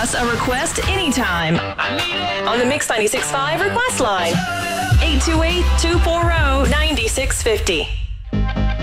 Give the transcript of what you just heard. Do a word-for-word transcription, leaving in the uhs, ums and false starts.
us a request anytime on the Mix ninety-six point five request line. eight two eight, two four zero, nine six five zero.